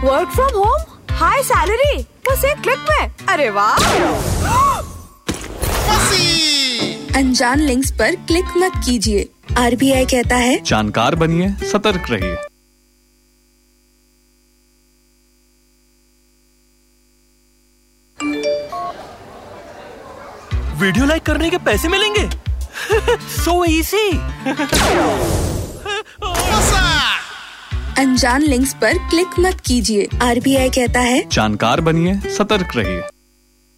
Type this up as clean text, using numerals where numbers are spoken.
Work from home, high salary, बस एक click में। अरे वाह! अनजान लिंक्स पर क्लिक मत कीजिए। RBI कहता है जानकार बनिए, सतर्क रहिए। वीडियो लाइक करने के पैसे मिलेंगे? So easy! अनजान लिंक्स पर क्लिक मत कीजिए। RBI कहता है जानकार बनिए, सतर्क रहिए।